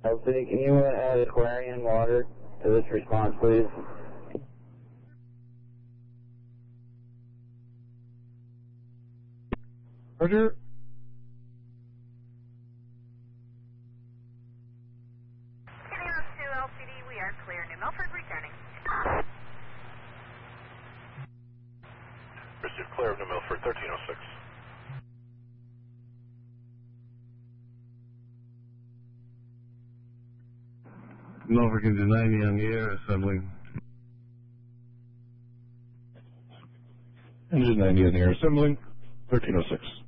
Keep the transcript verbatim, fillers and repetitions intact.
City, can you uh, add Aquarian water to this response, please? Roger. Kilios two L C D, we are clear. New Milford returning. Received clear of New Milford, thirteen oh six. Milford can do ninety on the air, assembling. Engine ninety on the air, assembling, thirteen oh six.